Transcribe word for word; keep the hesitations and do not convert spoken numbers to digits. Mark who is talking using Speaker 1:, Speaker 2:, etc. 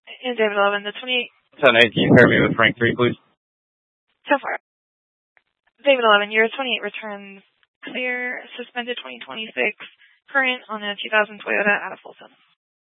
Speaker 1: And David eleven, the twenty-eight.
Speaker 2: ten eight, can you pair me with Frank three, please?
Speaker 1: So far. David eleven, your twenty-eight returns clear, suspended twenty twenty-six, current on a two thousand Toyota out of Folsom.